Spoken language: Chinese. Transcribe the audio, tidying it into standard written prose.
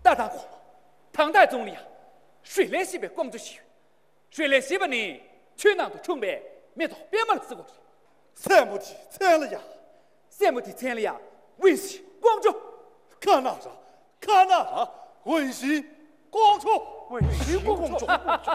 大堂皇唐代总理啊，谁来西北广州西谁来西北呢？全党的崇拜，灭到边门的死过去。 三母体惨了呀！ 三母体惨了呀！文西广州， 看那啥，看那啥，文西广州， 文西广州。